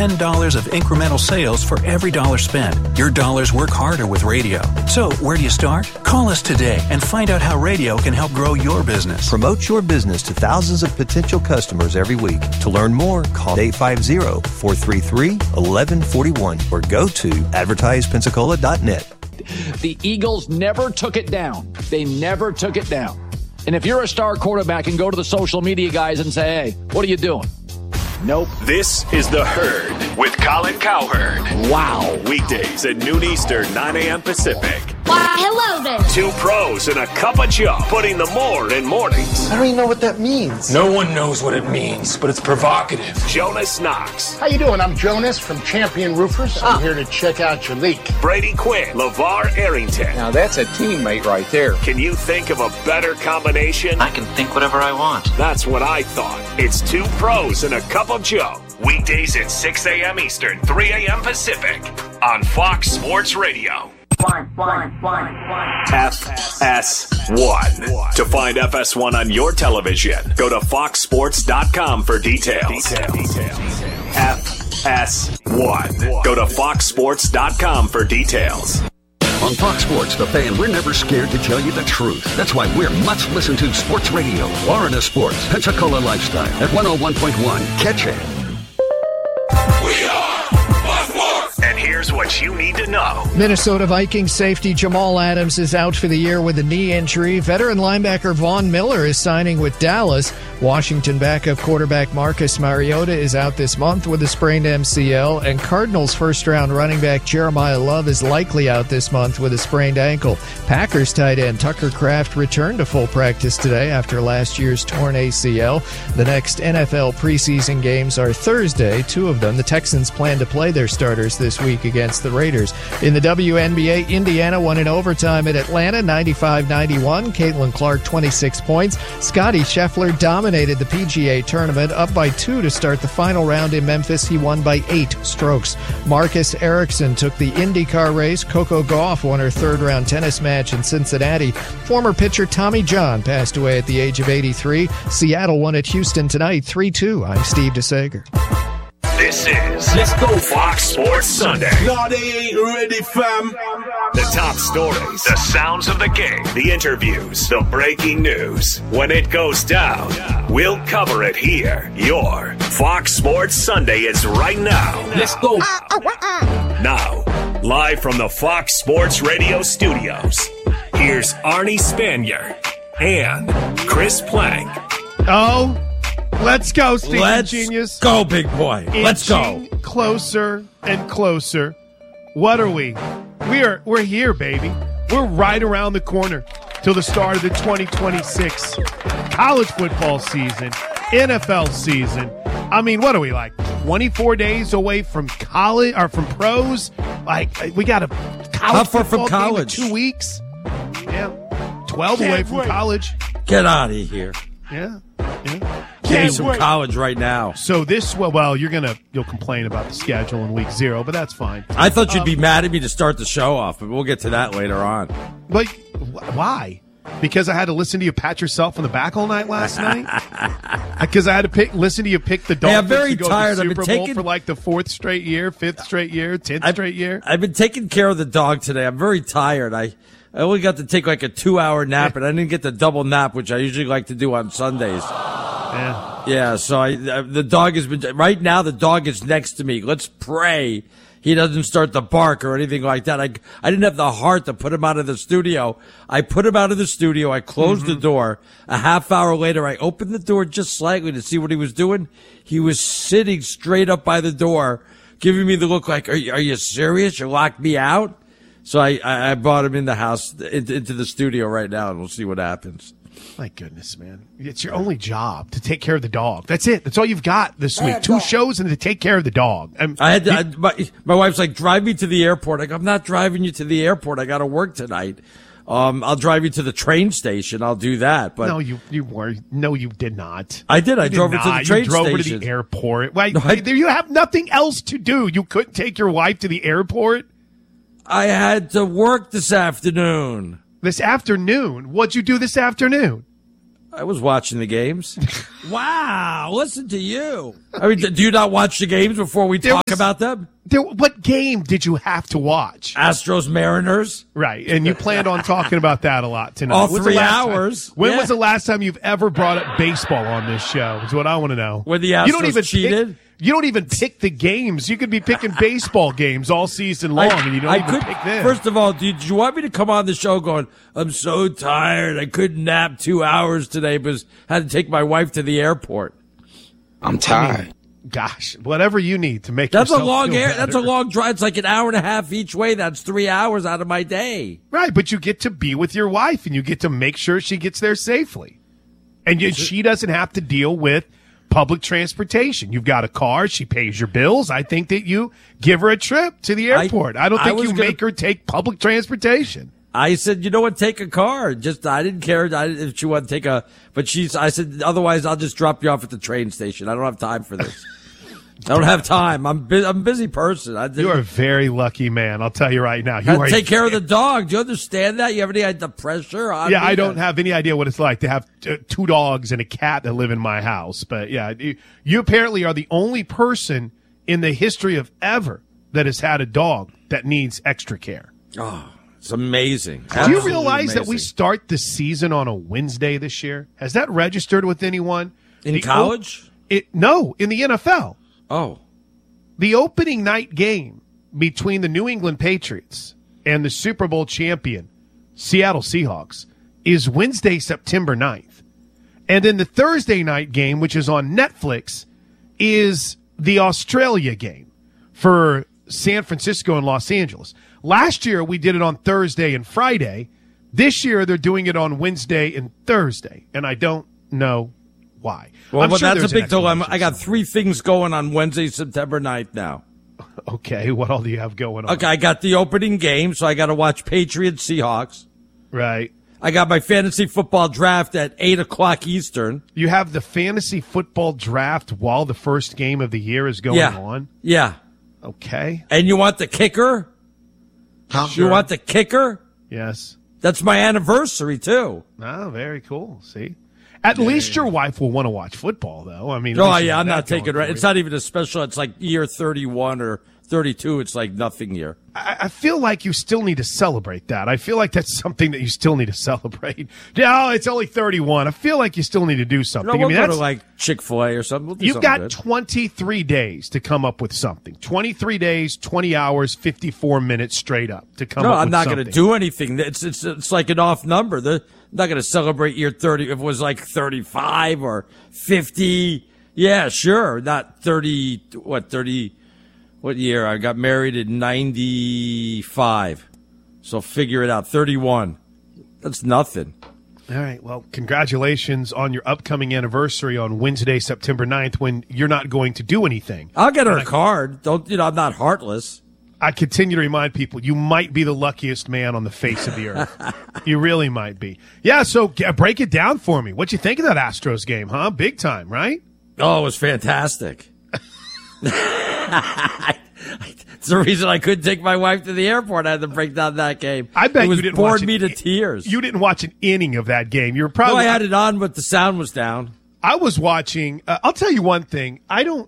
$10 of incremental sales for every dollar spent. Your dollars work harder with radio. So, where do you start? Call us today and find out how radio can help grow your business. Promote your business to thousands of potential customers every week. To learn more, call 850-433-1141 or go to advertisepensacola.net. The Eagles never took it down. They never took it down. And if you're a star quarterback and go to the social media guys and say, hey, what are you doing? Nope. This is The Herd with Colin Cowherd. Wow. Weekdays at noon Eastern, 9 a.m. Pacific. Why, hello there. Two pros and a cup of Joe, putting the more in mornings. I don't even know what that means. No one knows what it means, but it's provocative. Jonas Knox. How you doing? I'm Jonas from Champion Roofers. I'm here to check out your leak. Brady Quinn. LeVar Arrington. Now that's a teammate right there. Can you think of a better combination? I can think whatever I want. That's what I thought. It's two pros and a cup of Joe. Weekdays at 6 a.m. Eastern, 3 a.m. Pacific on Fox Sports Radio. FS1. To find FS1 on your television, go to foxsports.com for details. FS1. Go to foxsports.com for details. On Fox Sports, The Fan, we're never scared to tell you the truth. That's why we're much listened to sports radio. Florida Sports, Pensacola Lifestyle at 101.1. Catch it. We are Fox Sports. And here's what you need to know. Minnesota Vikings safety Jamal Adams is out for the year with a knee injury. Veteran linebacker Von Miller is signing with Dallas. Washington backup quarterback Marcus Mariota is out this month with a sprained MCL. And Cardinals first-round running back Jeremiah Love is likely out this month with a sprained ankle. Packers tight end Tucker Kraft returned to full practice today after last year's torn ACL. The next NFL preseason games are Thursday, two of them. The Texans plan to play their starters this week against the Raiders. In the WNBA, Indiana won in overtime at Atlanta, 95-91. Caitlin Clark, 26 points. Scottie Scheffler dominated the PGA tournament, up by 2 to start the final round in Memphis. He won by 8 strokes. Marcus Ericsson took the IndyCar race. Coco Gauff won her third-round tennis match in Cincinnati. Former pitcher Tommy John passed away at the age of 83. Seattle won at Houston tonight, 3-2. I'm Steve DeSager. This is Let's Go Fox Sports Sunday. No, they ain't ready, fam. The top stories, the sounds of the game, the interviews, the breaking news. When it goes down, we'll cover it here. Your Fox Sports Sunday is right now. Let's go. Now, live from the Fox Sports Radio studios, here's Arnie Spanier and Chris Plank. Oh, let's go, Stephen Genius. Go, big boy. Let's go. Closer and closer. What are we? We're here, baby. We're right around the corner till the start of the 2026 college football season, NFL season. I mean, what are we, like 24 days away from college or from pros? Like, we got a college football game in 2 weeks. Yeah, 12 away from college. Get out of here. Yeah. Give me some college right now. So well, you'll complain about the schedule in week 0, but that's fine. I thought you'd be mad at me to start the show off, but we'll get to that later on. But why? Because I had to listen to you pat yourself on the back all night last night? Because I had to listen to you pick the Dolphins I'm very to go tired. to the Super Bowl for like the 4th straight year, 5th straight year, 10th straight year? I've been taking care of the dog today. I'm very tired. I only got to take like a 2-hour nap, and I didn't get the double nap, which I usually like to do on Sundays. Yeah, so the dog has been, right now the dog is next to me. Let's pray he doesn't start to bark or anything like that. I didn't have the heart to put him out of the studio. I put him out of the studio. I closed the door. A half hour later, I opened the door just slightly to see what he was doing. He was sitting straight up by the door, giving me the look like, are you serious? You locked me out? So I brought him in the house, into the studio right now, and we'll see what happens. My goodness, man. It's your only job to take care of the dog. That's it. That's all you've got this week. 2 shows and to take care of the dog. My wife's like, drive me to the airport. I go, I'm not driving you to the airport. I got to work tonight. I'll drive you to to the train station. I'll do that. But no, you were. No, you did not. I did. I drove her to the train station. You drove her to the airport. You have nothing else to do. You couldn't take your wife to the airport? I had to work this afternoon. This afternoon? What'd you do this afternoon? I was watching the games. Wow, listen to you. I mean, do you not watch the games before we talk about them? What game did you have to watch? Astros Mariners. Right, and you planned on talking about that a lot tonight. All 3 hours. When was the last time you've ever brought up baseball on this show? Is what I want to know. When the Astros cheated? You don't even pick the games. You could be picking baseball games all season long, and you don't even pick them. First of all, did you want me to come on the show going, I'm so tired, I couldn't nap 2 hours today because I had to take my wife to the airport? I'm tired. Gosh, whatever you need to make that's yourself a long feel better. That's a long drive. It's like an hour and a half each way. That's 3 hours out of my day. Right, but you get to be with your wife, and you get to make sure she gets there safely. And she doesn't have to deal with public transportation. You've got a car. She pays your bills. I think that you give her a trip to the airport. I don't think you make her take public transportation. I said, you know what, take a car. I didn't care if she wanted to take I said, otherwise I'll just drop you off at the train station. I don't have time for this. I don't have time. I'm a busy person. You are a very lucky man. I'll tell you right now. You take care of the dog. Do you understand that? You have any idea the pressure on me? I don't have any idea what it's like to have 2 dogs and a cat that live in my house. But yeah, you apparently are the only person in the history of ever that has had a dog that needs extra care. Oh, it's amazing. Do you realize that we start the season on a Wednesday this year? Has that registered with anyone? In college? No, in the NFL. Oh. The opening night game between the New England Patriots and the Super Bowl champion Seattle Seahawks is Wednesday, September 9th. And then the Thursday night game, which is on Netflix, is the Australia game for San Francisco and Los Angeles. Last year, we did it on Thursday and Friday. This year, they're doing it on Wednesday and Thursday, and I don't know why. Well, that's a big dilemma. I got 3 things going on Wednesday, September 9th now. Okay, what all do you have going on? Okay, I got the opening game, so I got to watch Patriots Seahawks. Right. I got my fantasy football draft at 8 o'clock Eastern. You have the fantasy football draft while the first game of the year is going on? Yeah. Okay. And you want the kicker? Sure. You want the kicker? Yes. That's my anniversary, too. Oh, very cool. See? At least your wife will want to watch football, though. I mean, I'm not taking it. It's not even a special. It's like year 31 or 32. It's like nothing year. I feel like you still need to celebrate that. I feel like that's something that you still need to celebrate. No, it's only 31. I feel like you still need to do something. We'll go to like Chick-fil-A or something. You've got 23 days to come up with something. 23 days, 20 hours, 54 minutes straight up to come up with something. No, I'm not going to do anything. It's like an off number. I'm not going to celebrate year 30 if it was like 35 or 50. Yeah, sure. Not 30. What year? I got married in 95. So figure it out. 31. That's nothing. All right. Well, congratulations on your upcoming anniversary on Wednesday, September 9th, when you're not going to do anything. I'll get her a card. I'm not heartless. I continue to remind people, you might be the luckiest man on the face of the earth. You really might be. Yeah, so break it down for me. What'd you think of that Astros game, huh? Big time, right? Oh, it was fantastic. It's the reason I couldn't take my wife to the airport. I had to break down that game. I bet you didn't bored me to tears. You didn't watch an inning of that game. You were probably. No, I had it on, but the sound was down. I was watching. I'll tell you one thing. I don't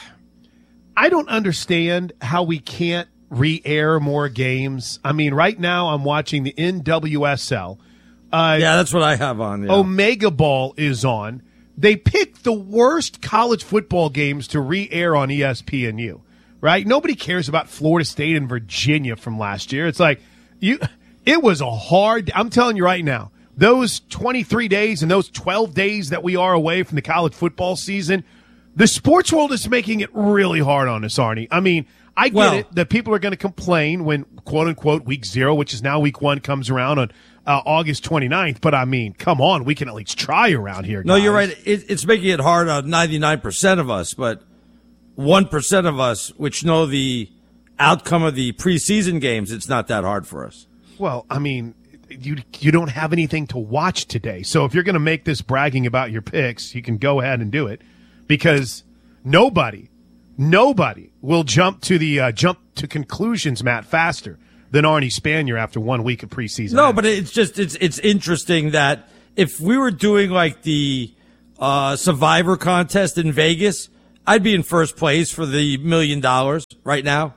understand how we can't re-air more games. I mean, right now I'm watching the NWSL. Yeah, that's what I have on. Yeah. Omega Ball is on. They picked the worst college football games to re-air on ESPNU, right? Nobody cares about Florida State and Virginia from last year. It's like, it was I'm telling you right now, those 23 days and those 12 days that we are away from the college football season, the sports world is making it really hard on us, Arnie. I mean, I get it that people are going to complain when, quote-unquote, week 0, which is now week 1, comes around on August 29th. But, I mean, come on. We can at least try around here, guys. No, you're right. It's making it hard on 99% of us. But 1% of us, which know the outcome of the preseason games, it's not that hard for us. Well, I mean, you don't have anything to watch today. So if you're going to make this bragging about your picks, you can go ahead and do it. Because nobody will jump to conclusions, Matt, faster than Arnie Spanier after 1 week of preseason. No, but it's interesting that if we were doing like the Survivor contest in Vegas, I'd be in first place for the $1 million right now.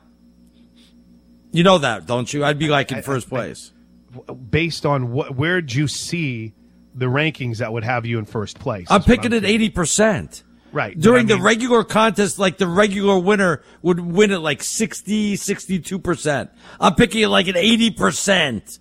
You know that, don't you? I'd be like in first place. Based on where'd you see the rankings that would have you in first place? I'm picking at 80%. Right. During the regular contest, like the regular winner would win at like 60, 62%. I'm picking it like at 80%.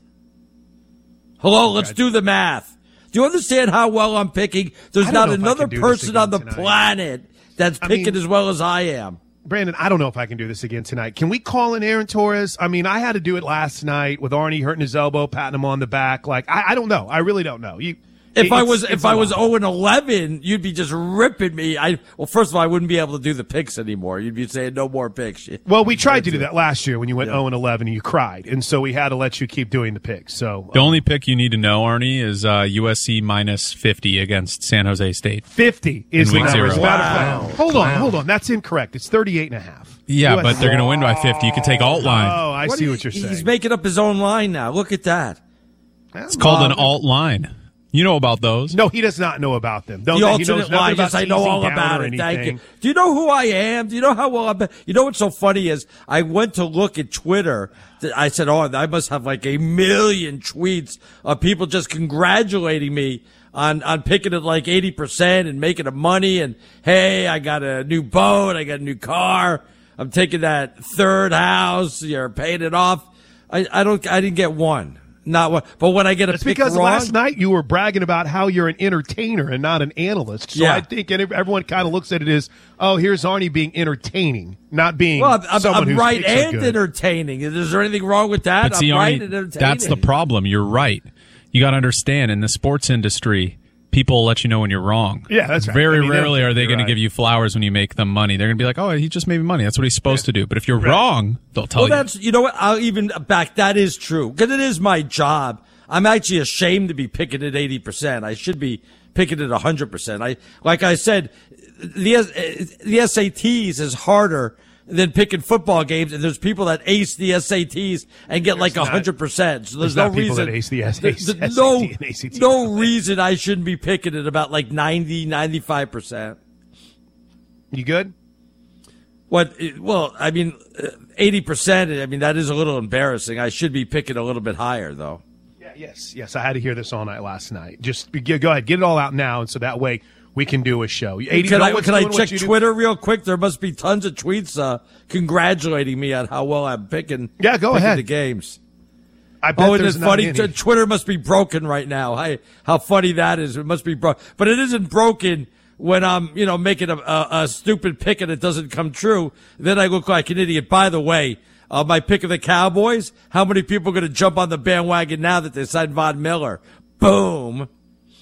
Hello, let's do the math. Do you understand how well I'm picking? There's not another person on the planet that's picking as well as I am. Brandon, I don't know if I can do this again tonight. Can we call in Aaron Torres? I mean, I had to do it last night with Arnie hurting his elbow, patting him on the back. Like, I don't know. I really don't know. If I was 0-11, you'd be just ripping me. Well, first of all, I wouldn't be able to do the picks anymore. You'd be saying no more picks. Well, we tried to do that last year when you went 0-11 and you cried, and so we had to let you keep doing the picks. So the only pick you need to know, Arnie, is USC minus 50 against San Jose State. 50 is week 0. Wow. Hold on. That's incorrect. It's 38.5. Yeah, USC. But they're going to win by 50. You can take alt line. Oh, I see what you're saying. He's making up his own line now. Look at that. It's called an alt line. You know about those? No, he does not know about them. The alternate line, yes, I know all about it. Thank you. Do you know who I am? Do you know how well I'm? You know what's so funny is I went to look at Twitter. I said, I must have like 1 million tweets of people just congratulating me on picking it like 80% and making the money. And hey, I got a new boat. I got a new car. I'm taking that third house. You're paying it off. I didn't get one. Not one, but when I get a pick because wrong, last night you were bragging about how you're an entertainer and not an analyst. So I think everyone kind of looks at it as, here's Arnie being entertaining, not being someone who's right and entertaining. Is there anything wrong with that? But see, I'm Arnie, right and entertaining. That's the problem. You're right. You got to understand, in the sports industry, people will let you know when you're wrong. Yeah, that's right. Very rarely are they going to give you flowers when you make them money. They're going to be like, he just made me money. That's what he's supposed to do. But if you're wrong, they'll tell you. You know what? I'll even back. That is true. Because it is my job. I'm actually ashamed to be picking at 80%. I should be picking at 100%. Like I said, the SATs is harder than picking football games, and there's people that ace the SATs and get like 100%. So there's no reason that ace the SAT no reason I shouldn't be picking it about like 90, 95%. You good? What? Well, I mean, 80%. I mean, that is a little embarrassing. I should be picking a little bit higher, though. Yes. I had to hear this all night last night. Just go ahead, get it all out now, and so that way we can do a show. Can I check Twitter real quick? There must be tons of tweets congratulating me on how well I'm picking. Yeah, go ahead. The games. I bet and it's funny. Twitter must be broken right now. How funny that is! It must be broken, but it isn't broken when I'm making a stupid pick and it doesn't come true. Then I look like an idiot. By the way. My pick of the Cowboys, how many people are going to jump on the bandwagon now that they signed Von Miller? Boom.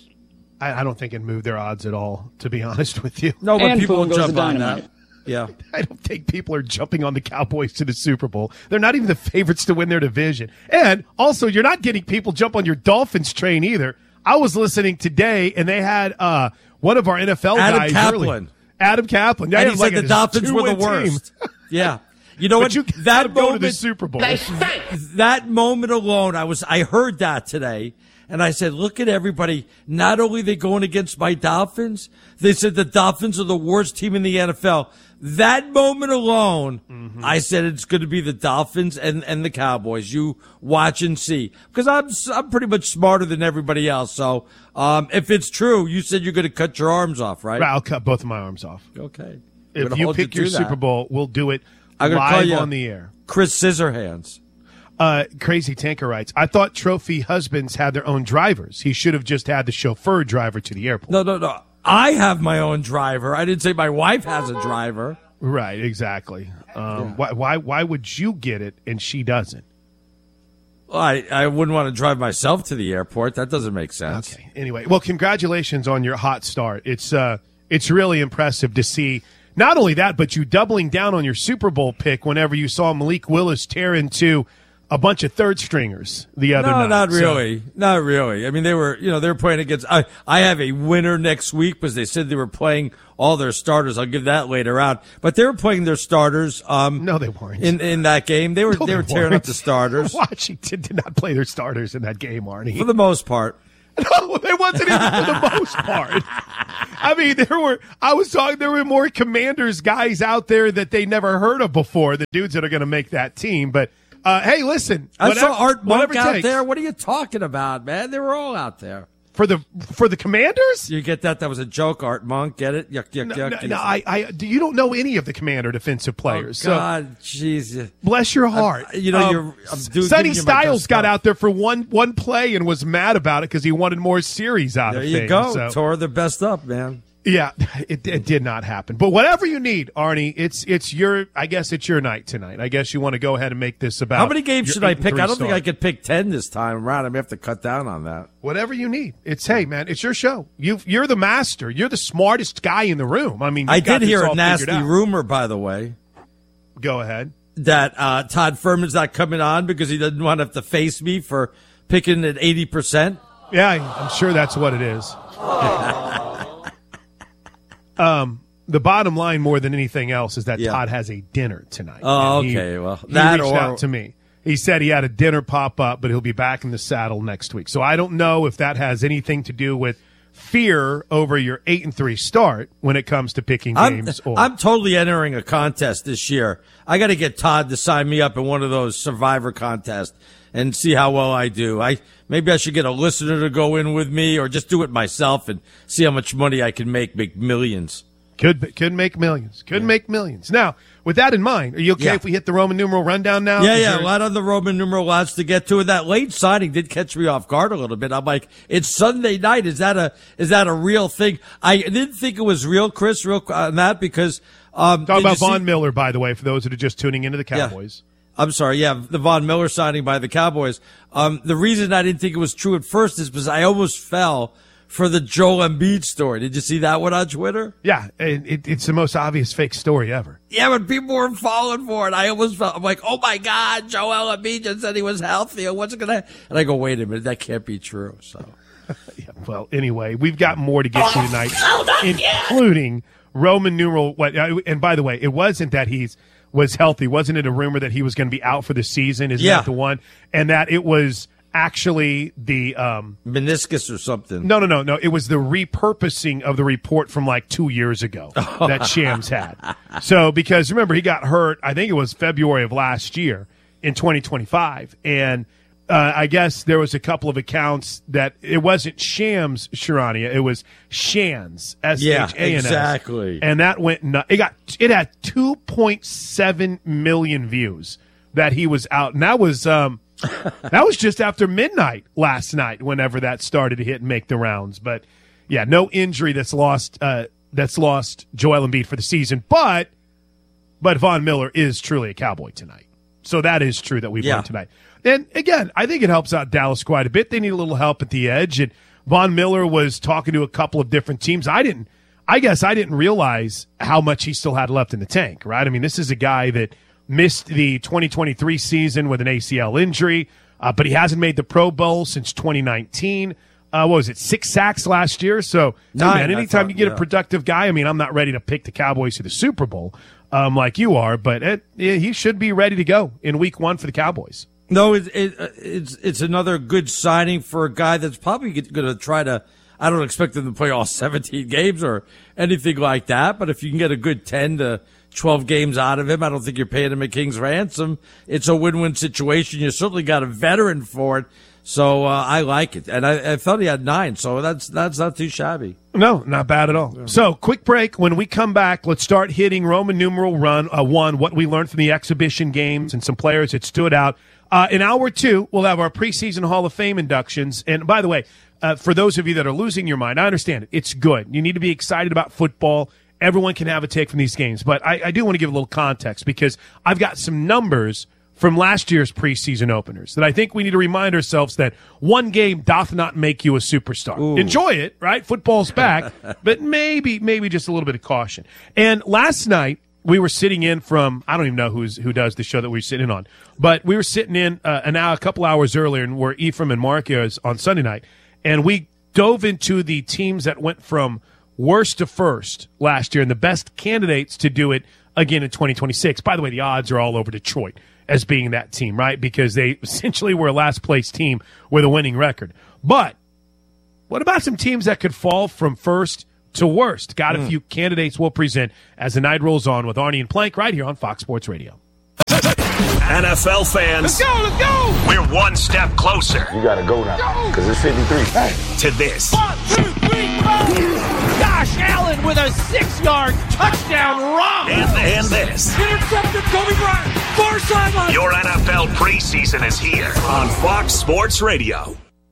I don't think it moved their odds at all, to be honest with you. No, but people will jump on that. Yeah. I don't think people are jumping on the Cowboys to the Super Bowl. They're not even the favorites to win their division. And also, you're not getting people jump on your Dolphins train either. I was listening today, and they had one of our NFL guys. Adam Kaplan. And he said the Dolphins were the worst. Yeah. You know what? That moment, to the Super Bowl. That moment alone, I heard that today, and I said, "Look at everybody! Not only are they going against my Dolphins, they said the Dolphins are the worst team in the NFL." That moment alone, I said it's going to be the Dolphins and the Cowboys. You watch and see, because I'm pretty much smarter than everybody else. So if it's true, you said you're going to cut your arms off, right? I'll cut both of my arms off. Okay. If you pick your Super Bowl, we'll do it. I'm going to call you on the air. Chris Scissorhands. Crazy Tanker writes, I thought trophy husbands had their own drivers. He should have just had the chauffeur driver to the airport. No. I have my own driver. I didn't say my wife has a driver. Right, exactly. Why would you get it and she doesn't? Well, I wouldn't want to drive myself to the airport. That doesn't make sense. Okay. Anyway, well, congratulations on your hot start. It's really impressive to see. Not only that, but you doubling down on your Super Bowl pick whenever you saw Malik Willis tear into a bunch of third stringers the other night. No, not really. Not really. I mean, they were playing against, I have a winner next week because they said they were playing all their starters. I'll give that later out. But they were playing their starters. No, they weren't. In that game. They were tearing up the starters. Washington did not play their starters in that game, Arnie. For the most part. No, it wasn't even for the most part. I mean, there were more Commanders guys out there that they never heard of before, the dudes that are going to make that team. But, hey, listen. I saw Art Monk out there. What are you talking about, man? They were all out there. For the Commanders? You get that? That was a joke, Art Monk. Get it? Yuck, yuck, yuck. No, you don't know any of the Commander defensive players. Oh, God, jeez. Bless your heart. Sonny Styles got out there for one play and was mad about it because he wanted more series out of things. There you go. Tore their best up, man. Yeah, it did not happen. But whatever you need, Arnie, it's your night tonight. I guess you want to go ahead and make this about. How many games should I pick? I don't think I could pick 10 this time around. I may have to cut down on that. Whatever you need. Hey, man, it's your show. You're the master. You're the smartest guy in the room. I mean, I did hear a nasty rumor, by the way. Go ahead. That Todd Furman's not coming on because he doesn't want to have to face me for picking at 80%. Yeah, I'm sure that's what it is. The bottom line, more than anything else, is that Todd has a dinner tonight. Oh, okay. He reached out to me. He said he had a dinner pop up, but he'll be back in the saddle next week. So I don't know if that has anything to do with fear over your 8-3 start when it comes to picking games. I'm totally entering a contest this year. I got to get Todd to sign me up in one of those Survivor contests and see how well I do. Maybe I should get a listener to go in with me, or just do it myself and see how much money I can make millions. Could make millions. Make millions. Now, with that in mind, are you okay if we hit the Roman numeral rundown now? Yeah. A lot on the Roman numeral lots to get to. And that late signing did catch me off guard a little bit. I'm like, it's Sunday night. Is that a real thing? I didn't think it was real, Chris, on that because talking about Von Miller, by the way, for those that are just tuning into the Cowboys. Yeah. I'm sorry, the Von Miller signing by the Cowboys. The reason I didn't think it was true at first is because I almost fell for the Joel Embiid story. Did you see that one on Twitter? Yeah, it's the most obvious fake story ever. Yeah, but people were falling for it. I almost felt, I'm like, oh my God, Joel Embiid just said he was healthy. What's it going to, and I go, wait a minute, that can't be true. So, yeah, well, anyway, we've got more to get to tonight, including Roman numeral. And by the way, it wasn't that was healthy. Wasn't it a rumor that he was going to be out for the season? Isn't that the one? And that it was actually the meniscus or something. No. It was the repurposing of the report from like 2 years ago that Shams had. So because remember, he got hurt, I think it was February of last year in 2025. And I guess there was a couple of accounts that it wasn't Shams, Sharania, it was Shans, S-H-A-N-S. Yeah, exactly. And that went nuts. It had 2.7 million views that he was out. And that was just after midnight last night, whenever that started to hit and make the rounds. But yeah, no injury that's lost Joel Embiid for the season. But Von Miller is truly a Cowboy tonight. So that is true that we've learned tonight. And again, I think it helps out Dallas quite a bit. They need a little help at the edge. And Von Miller was talking to a couple of different teams. I guess I didn't realize how much he still had left in the tank, right? I mean, this is a guy that missed the 2023 season with an ACL injury, but he hasn't made the Pro Bowl since 2019. What was it, 6 sacks last year? So, man, anytime you get a productive guy, I mean, I'm not ready to pick the Cowboys to the Super Bowl like you are, but he should be ready to go in Week 1 for the Cowboys. No, it's another good signing for a guy that's probably going to try to. I don't expect him to play all 17 games or anything like that, but if you can get a good 10 to 12 games out of him, I don't think you're paying him a king's ransom. It's a win-win situation. You certainly got a veteran for it, so I like it. And I thought he had 9, so that's not too shabby. No, not bad at all. Yeah. So, quick break. When we come back, let's start hitting Roman numeral run 1, what we learned from the exhibition games and some players that stood out. In hour 2, we'll have our preseason Hall of Fame inductions. And by the way, for those of you that are losing your mind, I understand it. It's good. You need to be excited about football. Everyone can have a take from these games. But I do want to give a little context because I've got some numbers from last year's preseason openers that I think we need to remind ourselves that one game doth not make you a superstar. Ooh. Enjoy it, right? Football's back, but maybe just a little bit of caution. And last night, we were sitting in from, I don't even know who does the show that we're sitting in on, but we were sitting in a couple hours earlier, and we're Ephraim and Marcus on Sunday night, and we dove into the teams that went from worst to first last year and the best candidates to do it again in 2026. By the way, the odds are all over Detroit as being that team, right? Because they essentially were a last-place team with a winning record. But What about some teams that could fall from first to worst? Got a few candidates we'll present as the night rolls on with Arnie and Plank right here on Fox Sports Radio. NFL fans, let's go! We're one step closer. You gotta go now, because it's 53. Hey. To this. 1, 2, 3, 4! Josh Allen with a 6-yard touchdown run! And this. Intercepted Kobe Bryant. Far sideline. Your NFL preseason is here on Fox Sports Radio.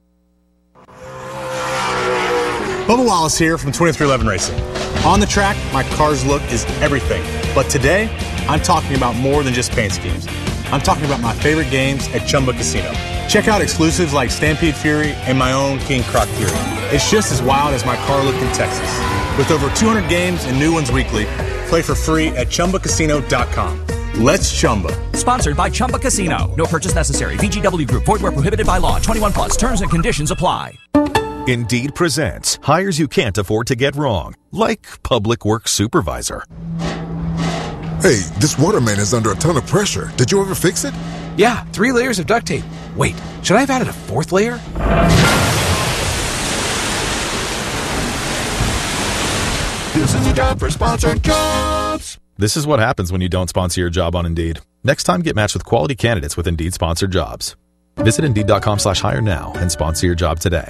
Bubba Wallace here from 2311 Racing. On the track, my car's look is everything. But today, I'm talking about more than just paint schemes. I'm talking about my favorite games at Chumba Casino. Check out exclusives like Stampede Fury and my own King Croc Fury. It's just as wild as my car look in Texas. With over 200 games and new ones weekly, play for free at ChumbaCasino.com. Let's Chumba. Sponsored by Chumba Casino. No purchase necessary. VGW Group. Void where prohibited by law. 21 plus. Terms and conditions apply. Indeed presents hires you can't afford to get wrong, like public works supervisor. Hey, this water main is under a ton of pressure. Did you ever fix it? Yeah, 3 layers of duct tape. Wait, should I have added a 4th layer? This is a job for sponsored jobs. This is what happens when you don't sponsor your job on Indeed. Next time, get matched with quality candidates with Indeed sponsored jobs. Visit Indeed.com/hire now and sponsor your job today.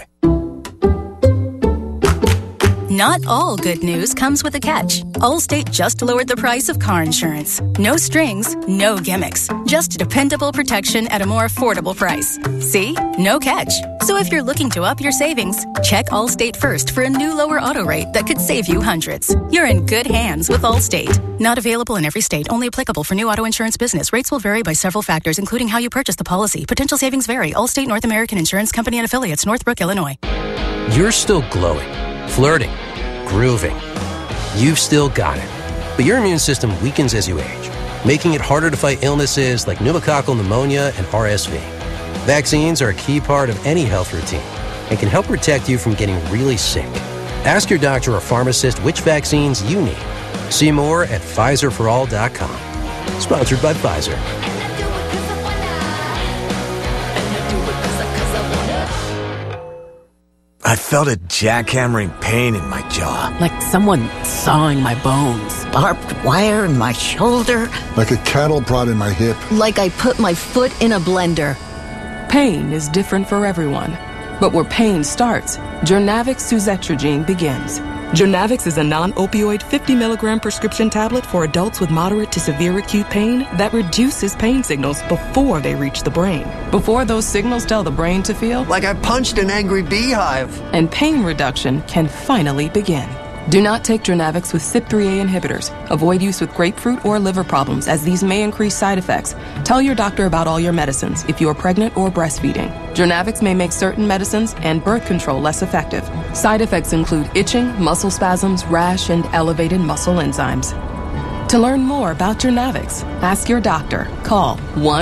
Not all good news comes with a catch. Allstate just lowered the price of car insurance. No strings, no gimmicks. Just dependable protection at a more affordable price. See? No catch. So if you're looking to up your savings, check Allstate first for a new lower auto rate that could save you hundreds. You're in good hands with Allstate. Not available in every state. Only applicable for new auto insurance business. Rates will vary by several factors, including how you purchase the policy. Potential savings vary. Allstate North American Insurance Company and Affiliates, Northbrook, Illinois. You're still glowing, flirting, grooving. You've still got it. But your immune system weakens as you age, making it harder to fight illnesses like pneumococcal pneumonia and RSV. Vaccines are a key part of any health routine and can help protect you from getting really sick. Ask your doctor or pharmacist which vaccines you need. See more at PfizerForAll.com. Sponsored by Pfizer. I felt a jackhammering pain in my jaw. Like someone sawing my bones. Barbed wire in my shoulder. Like a cattle prod in my hip. Like I put my foot in a blender. Pain is different for everyone. But where pain starts, Journavx Suzetrigine begins. Journavx is a non-opioid 50-milligram prescription tablet for adults with moderate to severe acute pain that reduces pain signals before they reach the brain. Before those signals tell the brain to feel like I punched an angry beehive. And pain reduction can finally begin. Do not take Journavx with CYP3A inhibitors. Avoid use with grapefruit or liver problems, as these may increase side effects. Tell your doctor about all your medicines if you are pregnant or breastfeeding. Journavx may make certain medicines and birth control less effective. Side effects include itching, muscle spasms, rash, and elevated muscle enzymes. To learn more about Journavx, ask your doctor. Call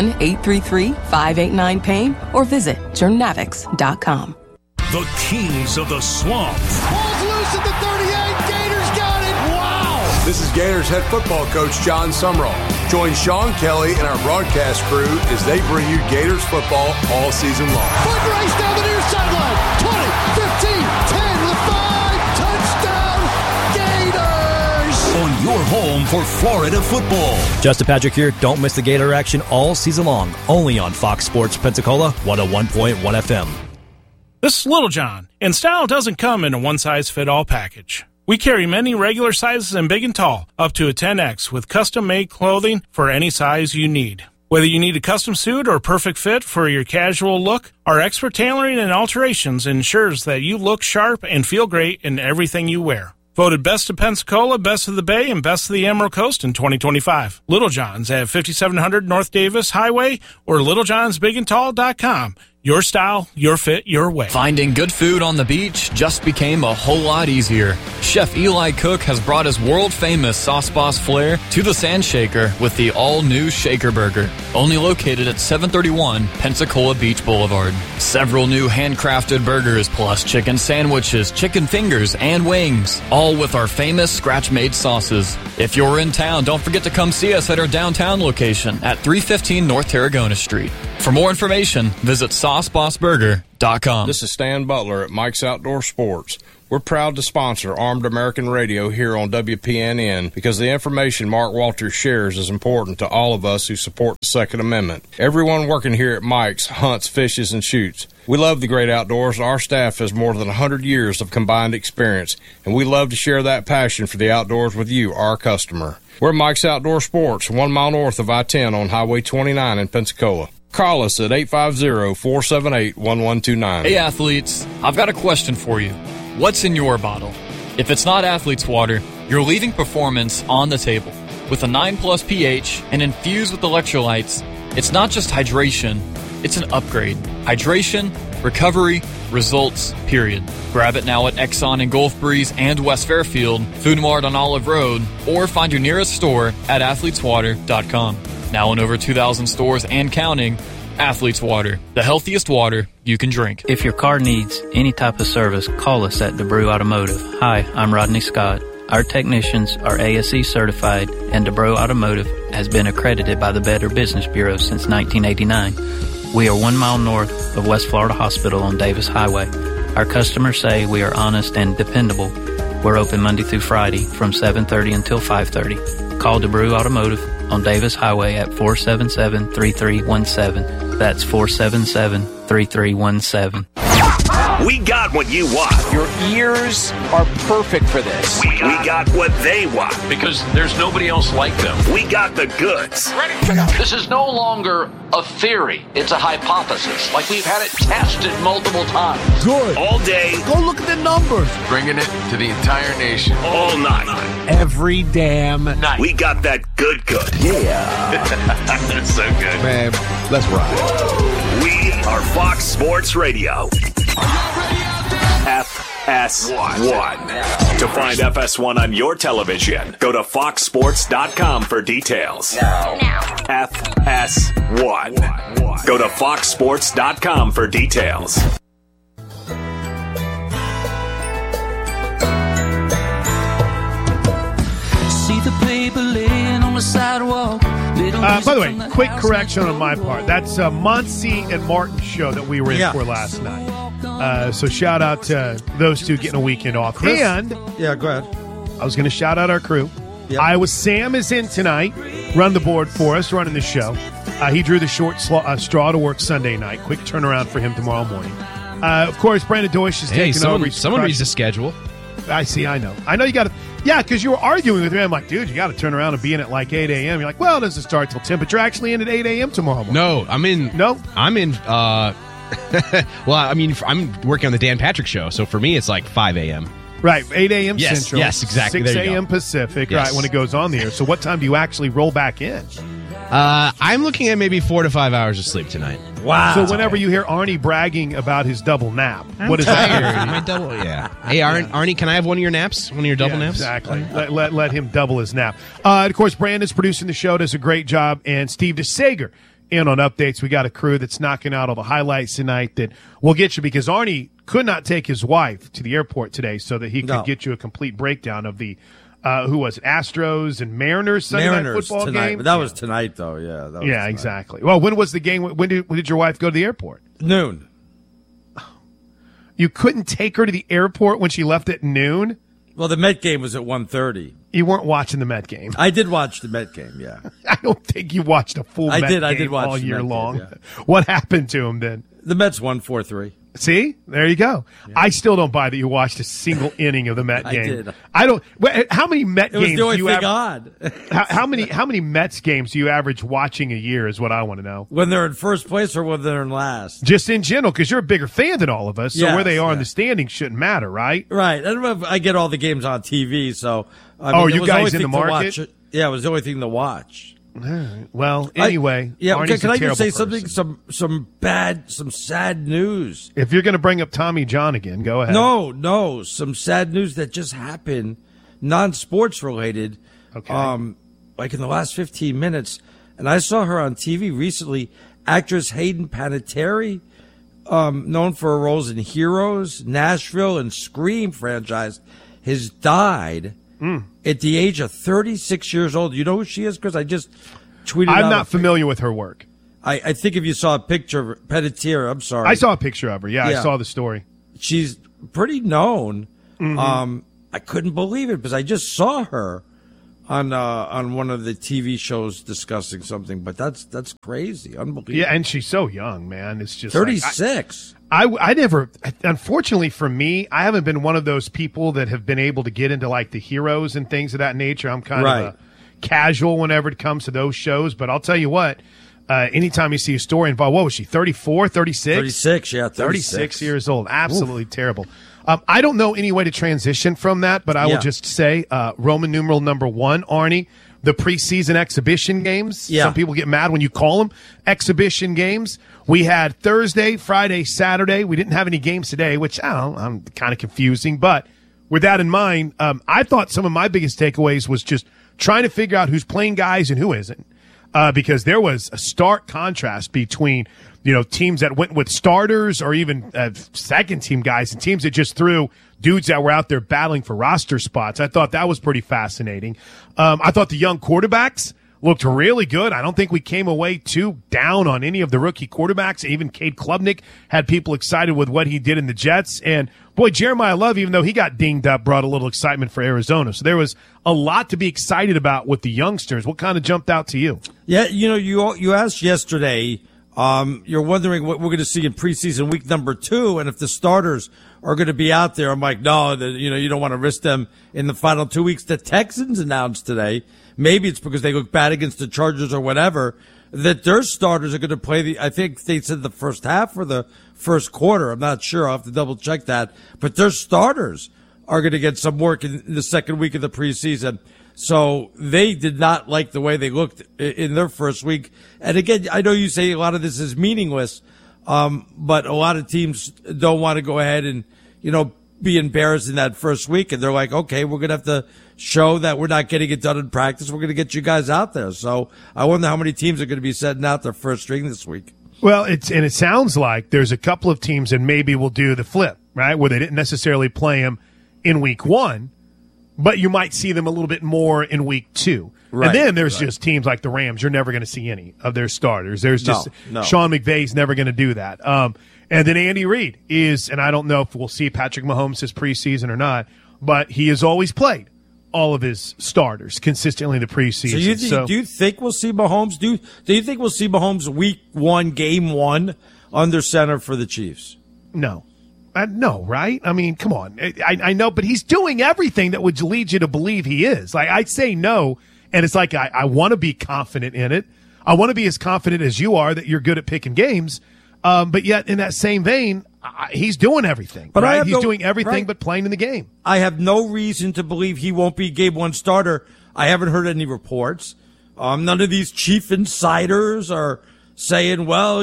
1-833-589-PAIN or visit journavx.com. The kings of the swamp. Ball's loose at the 38. Gators got it. Wow. This is Gators head football coach John Sumrall. Join Sean Kelly and our broadcast crew as they bring you Gators football all season long. Foot race down the near sideline. 20, 15, 10 to the 5. Touchdown, Gators. On your home for Florida football. Justin Patrick here. Don't miss the Gator action all season long. Only on Fox Sports Pensacola, 101.1 FM. This is Little John, and style doesn't come in a one-size-fit-all package. We carry many regular sizes and big and tall, up to a 10X, with custom-made clothing for any size you need. Whether you need a custom suit or a perfect fit for your casual look, our expert tailoring and alterations ensures that you look sharp and feel great in everything you wear. Voted Best of Pensacola, Best of the Bay, and Best of the Emerald Coast in 2025. Little John's at 5700 North Davis Highway or littlejohnsbigandtall.com. Your style, your fit, your way. Finding good food on the beach just became a whole lot easier. Chef Eli Cook has brought his world-famous Sauce Boss flair to the Sand Shaker with the all-new Shaker Burger, only located at 731 Pensacola Beach Boulevard. Several new handcrafted burgers plus chicken sandwiches, chicken fingers, and wings, all with our famous scratch-made sauces. If you're in town, don't forget to come see us at our downtown location at 315 North Tarragona Street. For more information, visit SauceBossBurger.com. This is Stan Butler at Mike's Outdoor Sports. We're proud to sponsor Armed American Radio here on WPNN because the information Mark Walters shares is important to all of us who support the Second Amendment. Everyone working here at Mike's hunts, fishes, and shoots. We love the great outdoors. Our staff has more than 100 years of combined experience, and we love to share that passion for the outdoors with you, our customer. We're Mike's Outdoor Sports, 1 mile north of I-10 on Highway 29 in Pensacola. Call us at 850-478-1129. Hey, athletes, I've got a question for you. What's in your bottle? If it's not Athlete's Water, you're leaving performance on the table. With a 9+ pH and infused with electrolytes, it's not just hydration, it's an upgrade. Hydration, recovery, results, period. Grab it now at Exxon in Gulf Breeze and West Fairfield, Food Mart on Olive Road, or find your nearest store at athleteswater.com. Now in over 2,000 stores and counting, Athlete's Water, the healthiest water you can drink. If your car needs any type of service, call us at DeBrew Automotive. Hi, I'm Rodney Scott. Our technicians are ASE certified, and DeBrew Automotive has been accredited by the Better Business Bureau since 1989. We are 1 mile north of West Florida Hospital on Davis Highway. Our customers say we are honest and dependable. We're open Monday through Friday from 7:30 until 5:30. Call DeBrew Automotive on Davis Highway at 477-3317. That's 477-3317. We got what you want. Your ears are perfect for this. We got what they want. Because there's nobody else like them. We got the goods. Ready? This is no longer a theory. It's a hypothesis. Like we've had it tested multiple times. Good. All day. Go look at the numbers. Bringing it to the entire nation. All night. Every damn night. We got that good. Yeah. That's so good. Man, let's ride. We are Fox Sports Radio. FS1. To find FS1 on your television, go to foxsports.com for details. Now. FS1. Go to foxsports.com for details. See the paper laying on the sidewalk. By the way, quick correction on my part. That's Muncie and Martin show that we were in for last night. So shout out to those two getting a weekend off. Chris? And yeah, go ahead. I was going to shout out our crew. Yep. Iowa Sam is in tonight, run the board for us, running the show. He drew the short straw to work Sunday night. Quick turnaround for him tomorrow morning. Of course, Brandon Deutsch is taking over. Someone reads the schedule. I see. I know you got to. Yeah, because you were arguing with me. I'm like, dude, you got to turn around and be in at like 8 a.m. You're like, well, it doesn't start till temperature actually end at 8 a.m. tomorrow morning. No, I'm in. No? I'm in. Well, I mean, I'm working on the Dan Patrick show, so for me, it's like 5 a.m. Right, 8 a.m. Central. Yes, exactly. 6 a.m. Pacific, yes. Right, when it goes on the air. So what time do you actually roll back in? I'm looking at maybe 4 to 5 hours of sleep tonight. Wow. So whenever you hear Arnie bragging about his double nap, what is that? My double, yeah. Hey, Arnie, can I have one of your naps? One of your double naps? Exactly. Let him double his nap. Of course, Brandon's producing the show, does a great job, and Steve DeSager in on updates. We got a crew that's knocking out all the highlights tonight that we'll get you because Arnie could not take his wife to the airport today so that he could get you a complete breakdown of the who was it? Astros and Mariners Sunday night football tonight. game. But that was tonight, though. Yeah. That was tonight. Exactly. Well, when was the game? When did your wife go to the airport? Noon. You couldn't take her to the airport when she left at noon? Well, the Met game was at 1:30. You weren't watching the Met game. I did watch the Met game, yeah. I don't think you watched a full Met game I did watch all year Met long. Game, yeah. What happened to him then? The Mets won 4-3. See? There you go. Yeah. I still don't buy that you watched a single inning of the Met game. I did. I don't. How many Met games? It was the only do you thing on. How many Mets games do you average watching a year? Is what I want to know. When they're in first place or when they're in last? Just in general, because you're a bigger fan than all of us. So yes, where they are in the standings shouldn't matter, right? Right. I don't know if I get all the games on TV. So you guys in the market? Yeah, it was the only thing to watch. All right. Well, anyway, Arnie's can I just say person. something? Some sad news. If you're going to bring up Tommy John again, go ahead. No, some sad news that just happened, non-sports related. Okay. Like in the last 15 minutes, and I saw her on TV recently. Actress Hayden Panettiere, known for her roles in Heroes, Nashville, and Scream franchise, has died. At the age of 36 years old. You know who she is, Chris? I just tweeted out. I'm not familiar with her work. I think if you saw a picture of Pelletier, I'm sorry. I saw a picture of her. Yeah, I saw the story. She's pretty known. Mm-hmm. I couldn't believe it because I just saw her on one of the TV shows discussing something, but that's crazy, unbelievable. Yeah, and she's so young, man. It's just 36. I never, unfortunately for me, I haven't been one of those people that have been able to get into like the heroes and things of that nature. I'm kind of a casual whenever it comes to those shows, but I'll tell you what, anytime you see a story involved, what was she, 34, 36? 36, yeah, 36 years old. Absolutely terrible. I don't know any way to transition from that, but I will just say Roman numeral number 1, Arnie, the preseason exhibition games. Yeah. Some people get mad when you call them exhibition games. We had Thursday, Friday, Saturday. We didn't have any games today, which I don't know, I'm kind of confusing. But with that in mind, I thought some of my biggest takeaways was just trying to figure out who's playing guys and who isn't. Because there was a stark contrast between, teams that went with starters or even second team guys and teams that just threw dudes that were out there battling for roster spots. I thought that was pretty fascinating. I thought the young quarterbacks looked really good. I don't think we came away too down on any of the rookie quarterbacks. Even Cade Klubnik had people excited with what he did in the Jets. And boy, Jeremiah Love, even though he got dinged up, brought a little excitement for Arizona. So there was a lot to be excited about with the youngsters. What kind of jumped out to you? Yeah, you asked yesterday, you're wondering what we're going to see in preseason week number 2 and if the starters are going to be out there. I'm like, no, you don't want to risk them in the final 2 weeks. The Texans announced today, maybe it's because they look bad against the Chargers or whatever, that their starters are going to play I think they said the first half or the first quarter. I'm not sure. I'll have to double check that. But their starters are going to get some work in the second week of the preseason. So they did not like the way they looked in their first week. And again, I know you say a lot of this is meaningless, but a lot of teams don't want to go ahead and, be embarrassed in that first week. And they're like, okay, we're going to have to show that we're not getting it done in practice. We're going to get you guys out there. So I wonder how many teams are going to be setting out their first string this week. Well, it sounds like there's a couple of teams that maybe will do the flip, right? Where they didn't necessarily play them in week 1, but you might see them a little bit more in week 2. Right, and then there's just teams like the Rams. You're never going to see any of their starters. There's just Sean McVay's never going to do that. And then Andy Reid is, and I don't know if we'll see Patrick Mahomes this preseason or not, but he has always played all of his starters consistently in the preseason. So do you think we'll see Mahomes? Do you think we'll see Mahomes week 1, game 1 under center for the Chiefs? No. No, right? I mean, come on. I know, but he's doing everything that would lead you to believe he is. Like, I'd say no, and it's like I want to be confident in it. I want to be as confident as you are that you're good at picking games. But yet, in that same vein, he's doing everything. But right? He's doing everything but playing in the game. I have no reason to believe he won't be game 1 starter. I haven't heard any reports. None of these chief insiders are saying, well,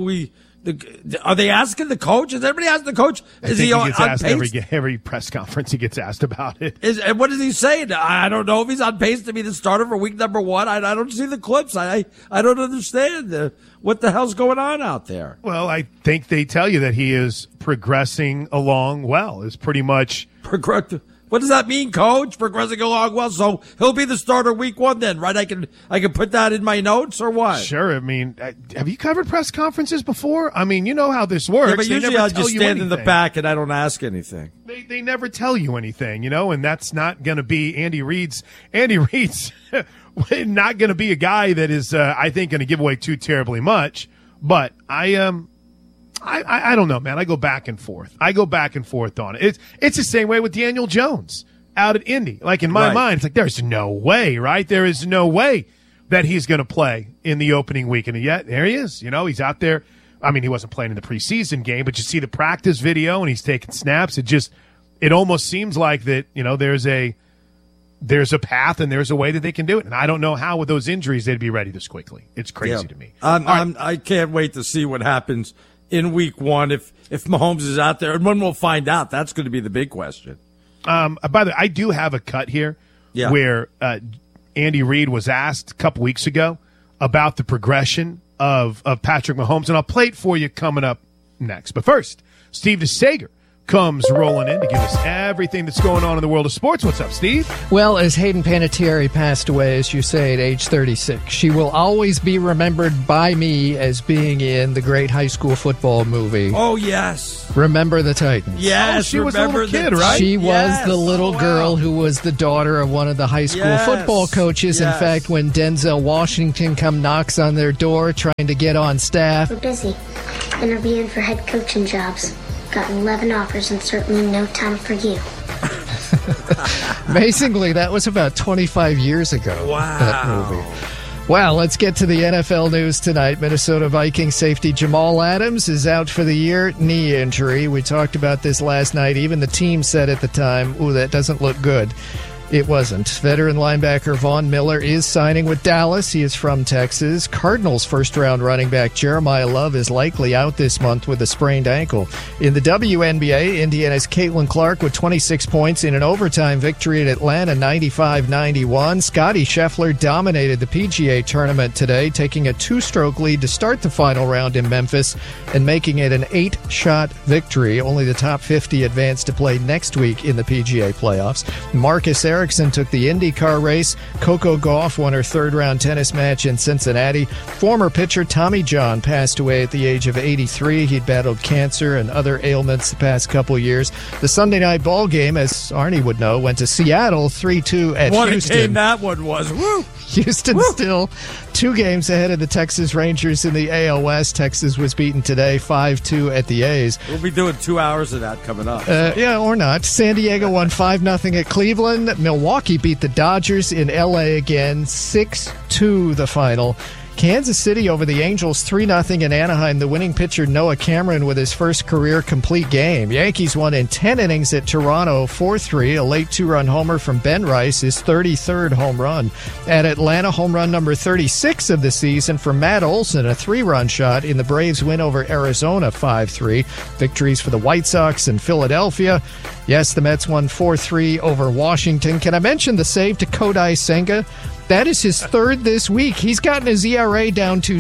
are they asking the coach? Is everybody asking the coach? Is he gets asked every press conference he gets asked about it. And what is he saying? I don't know if he's on pace to be the starter for week number 1. I don't see the clips. I don't understand what the hell's going on out there. Well, I think they tell you that he is progressing along well. Is pretty much What does that mean, Coach? Progressing along well, so he'll be the starter week 1 then, right? I can put that in my notes or what? Sure. I mean, have you covered press conferences before? I mean, you know how this works. Yeah, but usually I'll just stand in the back and I don't ask anything. They never tell you anything, and that's not going to be Andy Reid's. Andy Reid's not going to be a guy that is, I think, going to give away too terribly much. But I don't know, man. I go back and forth on it. It's the same way with Daniel Jones out at Indy. Like, in my mind, it's like, there's no way, right? There is no way that he's going to play in the opening week. And yet, there he is. He's out there. I mean, he wasn't playing in the preseason game, but you see the practice video and he's taking snaps. It almost seems like that, there's a path and there's a way that they can do it. And I don't know how with those injuries they'd be ready this quickly. It's crazy to me. I can't wait to see what happens in week 1 if Mahomes is out there. And when we'll find out, that's going to be the big question. By the way, I do have a cut here where Andy Reid was asked a couple weeks ago about the progression of Patrick Mahomes, and I'll play it for you coming up next. But first, Steve DeSager comes rolling in to give us everything that's going on in the world of sports. What's up, Steve? Well, as Hayden Panettiere passed away, as you say, at age 36, she will always be remembered by me as being in the great high school football movie. Oh, yes. Remember the Titans. Yes, she was a little kid, right? She was the little girl who was the daughter of one of the high school football coaches. In fact, when Denzel Washington knocks on their door trying to get on staff. We're busy interviewing for head coaching jobs. Got 11 offers and certainly no time for you. Amazingly, that was about 25 years ago. Wow. That movie. Well, let's get to the NFL news tonight. Minnesota Vikings safety Jamal Adams is out for the year, knee injury. We talked about this last night. Even the team said at the time, ooh, that doesn't look good. It wasn't. Veteran linebacker Von Miller is signing with Dallas. He is from Texas. Cardinals first-round running back Jeremiah Love is likely out this month with a sprained ankle. In the WNBA, Indiana's Caitlin Clark with 26 points in an overtime victory at Atlanta, 95-91. Scottie Scheffler dominated the PGA tournament today, taking a 2-stroke lead to start the final round in Memphis and making it an 8-shot victory. Only the top 50 advance to play next week in the PGA playoffs. Marcus Ericsson took the IndyCar race. Coco Gauff won her third-round tennis match in Cincinnati. Former pitcher Tommy John passed away at the age of 83. He'd battled cancer and other ailments the past couple years. The Sunday night ball game, as Arnie would know, went to Seattle 3-2 at what Houston. What a game that one was. Woo! Houston still 2 games ahead of the Texas Rangers in the AL West. Texas was beaten today 5-2 at the A's. We'll be doing 2 hours of that coming up. Yeah, or not. San Diego won 5-0 at Cleveland. Milwaukee beat the Dodgers in L.A. again, 6-2 the final. Kansas City over the Angels 3-0 in Anaheim. The winning pitcher Noah Cameron with his first career complete game. Yankees won in 10 innings at Toronto 4-3. A late 2-run homer from Ben Rice, his 33rd home run. At Atlanta, home run number 36 of the season for Matt Olson, a 3-run shot in the Braves win over Arizona 5-3. Victories for the White Sox and Philadelphia. Yes, the Mets won 4-3 over Washington. Can I mention the save to Kodai Senga? That is his third this week. He's gotten his ERA down to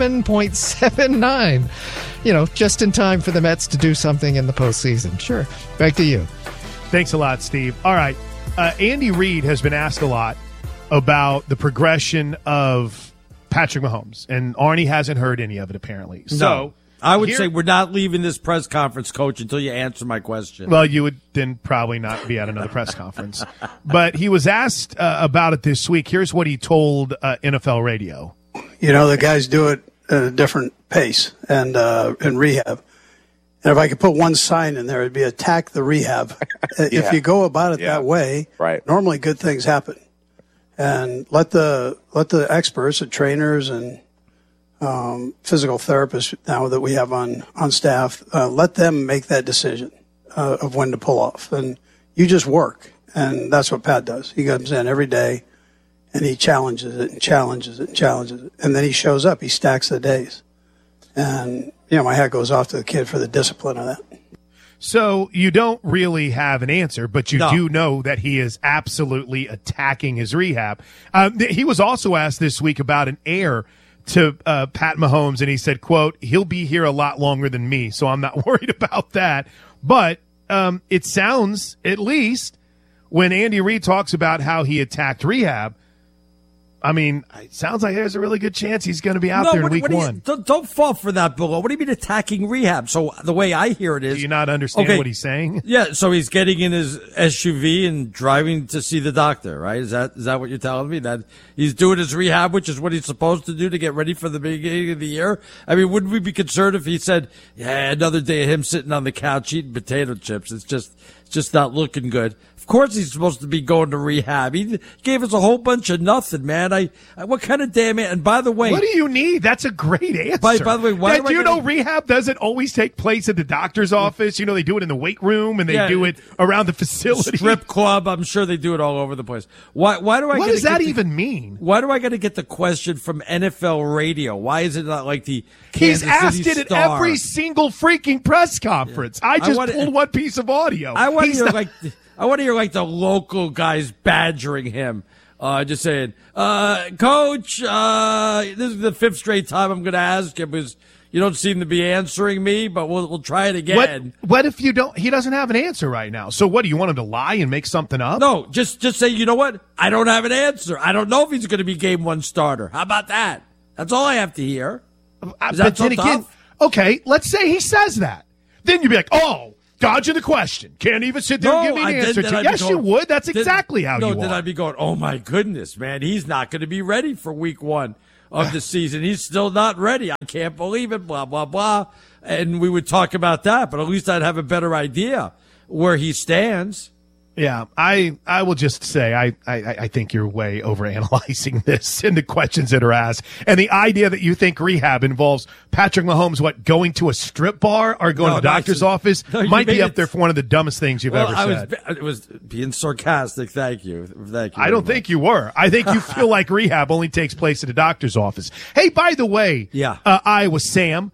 7.79. You know, just in time for the Mets to do something in the postseason. Sure. Back to you. Thanks a lot, Steve. All right. Andy Reid has been asked a lot about the progression of Patrick Mahomes, and Arnie hasn't heard any of it, apparently. No. So I would say we're not leaving this press conference, Coach, until you answer my question. Well, you would then probably not be at another press conference. But he was asked about it this week. Here's what he told NFL Radio. You know, the guys do it at a different pace and in rehab. And if I could put one sign in there, it'd be attack the rehab. If you go about it that way, normally good things happen. And let the experts, the trainers and physical therapists now that we have on staff, let them make that decision of when to pull off. And you just work. And that's what Pat does. He comes in every day and he challenges it and challenges it and challenges it. And then he shows up. He stacks the days. And, you know, my hat goes off to the kid for the discipline of that. So you don't really have an answer, but you do know that he is absolutely attacking his rehab. He was also asked this week about an heir to Pat Mahomes, and he said, quote, he'll be here a lot longer than me, so I'm not worried about that. But it sounds, at least, when Andy Reid talks about how he attacked rehab, I mean, it sounds like there's a really good chance he's going to be out there in week one. Don't fall for that, Bill. What do you mean attacking rehab? So the way I hear it is... Do you not understand what he's saying? Yeah, so he's getting in his SUV and driving to see the doctor, right? Is that what you're telling me? That he's doing his rehab, which is what he's supposed to do to get ready for the beginning of the year? I mean, wouldn't we be concerned if he said, yeah, another day of him sitting on the couch eating potato chips? It's just not looking good. Of course he's supposed to be going to rehab. He gave us a whole bunch of nothing, man. What kind of damn it? And by the way, what do you need? That's a great answer. By the way, why do you know rehab doesn't always take place at the doctor's office? You know, they do it in the weight room and they do it around the facility. Strip club. I'm sure they do it all over the place. Why do I? What does that even mean? Why do I got to get the question from NFL Radio? Why is it not like the He's Kansas asked City it Star? at every single freaking press conference. I just pulled one piece of audio. I want to hear like the local guys badgering him, just saying, Coach, this is the 5th straight time I'm going to ask him. You don't seem to be answering me, but we'll try it again. What if you don't? He doesn't have an answer right now. So what, do you want him to lie and make something up? No, just say, you know what? I don't have an answer. I don't know if he's going to be game one starter. How about that? That's all I have to hear. Is that so tough? Okay, let's say he says that. Then you'd be like, oh, dodging the question. Can't even sit there and give me an answer. Yes, you would. That's exactly how you are. No, then I'd be going, oh, my goodness, man. He's not going to be ready for week one of the season. He's still not ready. I can't believe it, blah, blah, blah. And we would talk about that, but at least I'd have a better idea where he stands. Yeah, I will just say I think you're way overanalyzing this and the questions that are asked. And the idea that you think rehab involves Patrick Mahomes, going to a strip bar or going to the doctor's office might be up there for one of the dumbest things you've ever said. I was being sarcastic. Thank you. I don't think you were. I think you feel like rehab only takes place at a doctor's office. Hey, by the way, Iowa Sam,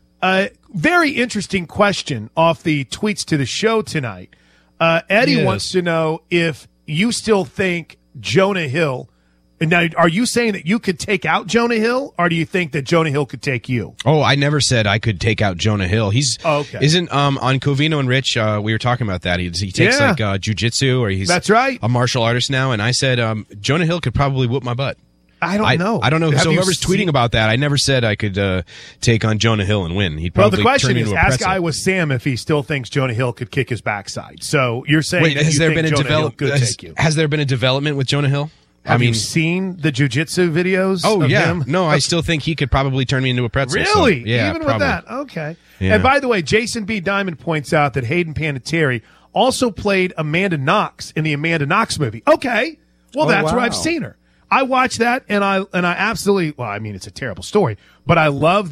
very interesting question off the tweets to the show tonight. Eddie wants to know if you still think Jonah Hill. Now, are you saying that you could take out Jonah Hill, or do you think that Jonah Hill could take you? Oh, I never said I could take out Jonah Hill. He's isn't on Covino and Rich. We were talking about that. He takes like jujitsu, or he's that's right, a martial artist now. And I said Jonah Hill could probably whoop my butt. I don't know. I don't know. So whoever's tweeting about that, I never said I could take on Jonah Hill and win. He'd probably the question turn is, into a ask pretzel. Iowa Sam if he still thinks Jonah Hill could kick his backside. So you're saying that has you there think been Jonah Hill could take you? Has there been a development with Jonah Hill? Have you seen the jiu-jitsu videos of him? No, I still think he could probably turn me into a pretzel. Really? So, yeah, even probably. with that? Okay. Yeah. And by the way, Jason B. Diamond points out that Hayden Panettiere also played Amanda Knox in the Amanda Knox movie. Okay. Well, that's where I've seen her. I watched that, and I absolutely, well, I mean, it's a terrible story, but I love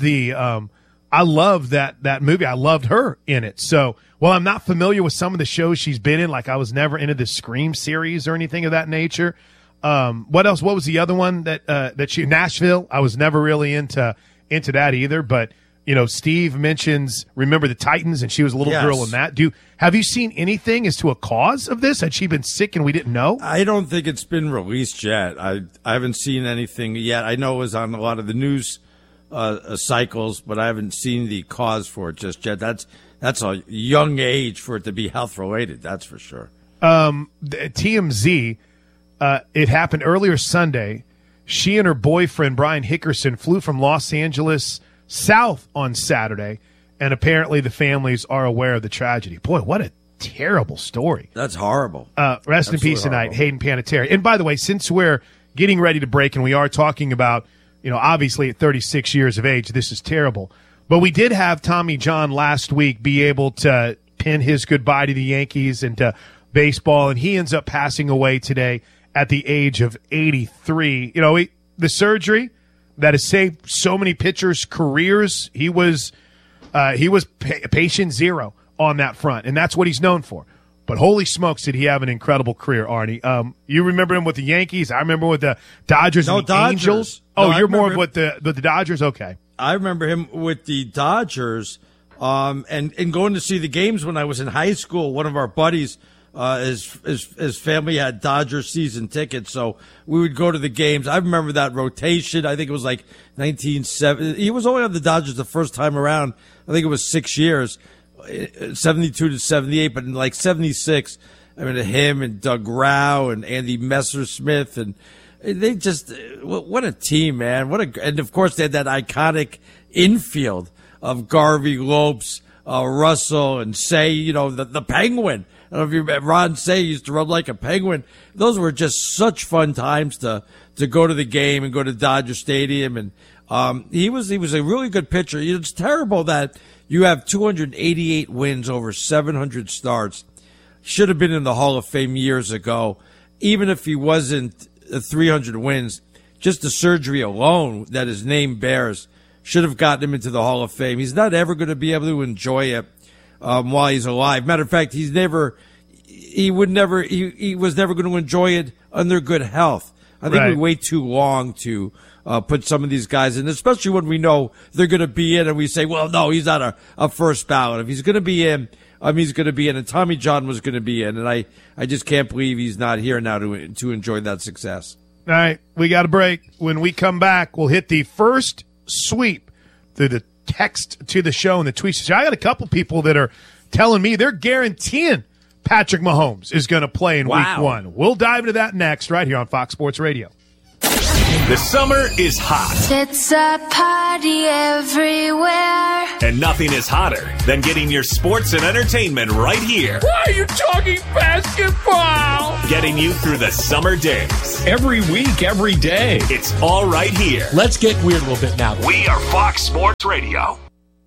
I love that movie. I loved her in it. So, while I'm not familiar with some of the shows she's been in, like I was never into the Scream series or anything of that nature. What else? What was the other one that she, Nashville? I was never really into that either, but Steve mentions Remember the Titans, and she was a little girl in that. Have you seen anything as to a cause of this? Had she been sick and we didn't know? I don't think it's been released yet. I haven't seen anything yet. I know it was on a lot of the news cycles, but I haven't seen the cause for it just yet. That's a young age for it to be health related. That's for sure. TMZ, it happened earlier Sunday. She and her boyfriend Brian Hickerson flew from Los Angeles south on Saturday, and apparently the families are aware of the tragedy. Boy, what a terrible story. That's horrible. Rest in peace tonight, Hayden Panettiere. And by the way, since we're getting ready to break and we are talking about, obviously at 36 years of age, this is terrible. But we did have Tommy John last week be able to pin his goodbye to the Yankees and to baseball, and he ends up passing away today at the age of 83. The surgery that has saved so many pitchers' careers. He was patient zero on that front, and that's what he's known for. But holy smokes, did he have an incredible career, Arnie? You remember him with the Yankees. I remember with the Dodgers and the Angels. You're more with the Dodgers? Okay. I remember him with the Dodgers and going to see the games when I was in high school. One of our buddies, his family had Dodgers season tickets, so we would go to the games. I remember that rotation. I think it was like 1970. He was only on the Dodgers the first time around. I think it was 6 years, 72 to 78. But in like 76, I mean, him and Doug Rau and Andy Messersmith, and they just, what a team, man! And of course they had that iconic infield of Garvey, Lopes, Russell, and Say. The Penguin. I don't know if you remember, Ron Say used to run like a penguin. Those were just such fun times to go to the game and go to Dodger Stadium. And he was a really good pitcher. It's terrible that you have 288 wins over 700 starts. Should have been in the Hall of Fame years ago. Even if he wasn't 300 wins, just the surgery alone that his name bears should have gotten him into the Hall of Fame. He's not ever going to be able to enjoy it while he's alive. Matter of fact, he was never going to enjoy it under good health. I think we wait too long to put some of these guys in, especially when we know they're going to be in, and we say, well, no, he's not a first ballot. If he's going to be in, he's going to be in, and Tommy John was going to be in, and I just can't believe he's not here now to enjoy that success. All right, we got a break. When we come back, we'll hit the first sweep through the text to the show in the tweets. I got a couple people that are telling me they're guaranteeing Patrick Mahomes is going to play in Week 1. We'll dive into that next right here on Fox Sports Radio. The summer is hot. It's a party everywhere. And nothing is hotter than getting your sports and entertainment right here. Why are you talking basketball? Getting you through the summer days. Every week, every day. It's all right here. Let's get weird a little bit now. We are Fox Sports Radio.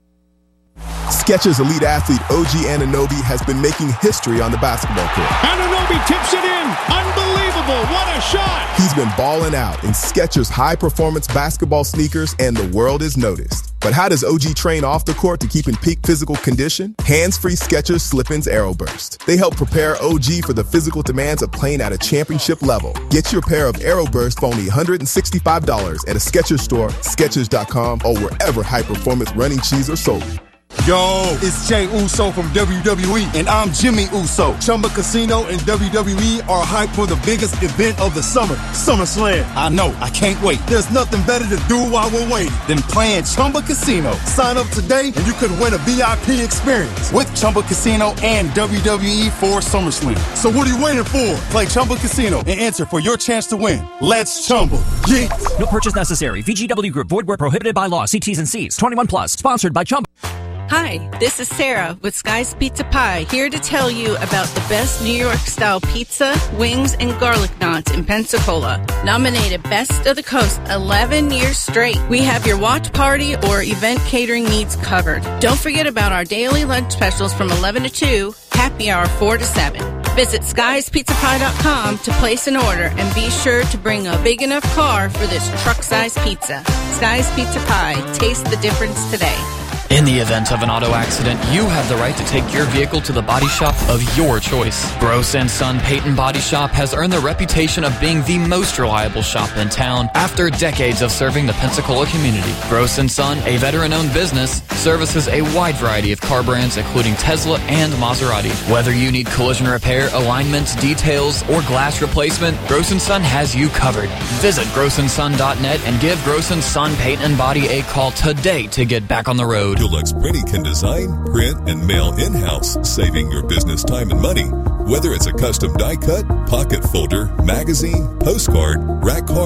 Skechers elite athlete OG Anunoby has been making history on the basketball court. Anunoby tips it in. Unbelievable. What a shot. He's been balling out in Skechers high-performance basketball sneakers, and the world is noticed. But how does OG train off the court to keep in peak physical condition? Hands-free Skechers Slip-ins Aeroburst. They help prepare OG for the physical demands of playing at a championship level. Get your pair of Aeroburst for only $165 at a Skechers store, Skechers.com, or wherever high-performance running shoes are sold. Yo, it's Jay Uso from WWE, and I'm Jimmy Uso. Chumba Casino and WWE are hyped for the biggest event of the summer, SummerSlam. I know, I can't wait. There's nothing better to do while we're waiting than playing Chumba Casino. Sign up today, and you could win a VIP experience with Chumba Casino and WWE for SummerSlam. So what are you waiting for? Play Chumba Casino and enter for your chance to win. Let's Chumba. Yeah. No purchase necessary. VGW Group. Void where prohibited by law. See T's and C's. 21 plus. Sponsored by Chumba. Hi, this is Sarah with Sky's Pizza Pie, here to tell you about the best New York-style pizza, wings, and garlic knots in Pensacola. Nominated Best of the Coast 11 years straight. We have your watch party or event catering needs covered. Don't forget about our daily lunch specials from 11 to 2, happy hour 4 to 7. Visit skyespizzapie.com to place an order and be sure to bring a big enough car for this truck-sized pizza. Sky's Pizza Pie. Taste the difference today. In the event of an auto accident, you have the right to take your vehicle to the body shop of your choice. Gross & Son Peyton Body Shop has earned the reputation of being the most reliable shop in town after decades of serving the Pensacola community. Gross & Son, a veteran-owned business, services a wide variety of car brands including Tesla and Maserati. Whether you need collision repair, alignments, details, or glass replacement, Gross & Son has you covered. Visit grossandson.net and give Gross & Son Peyton Body a call today to get back on the road. Dulux Printing can design, print, and mail in-house, saving your business time and money. Whether it's a custom die cut, pocket folder, magazine, postcard, rack card,